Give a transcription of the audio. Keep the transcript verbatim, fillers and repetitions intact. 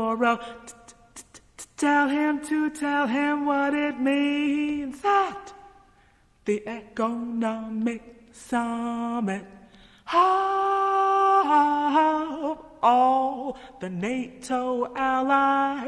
tomorrow. Tell him to tell him what it means that the economic summit of all the NATO allies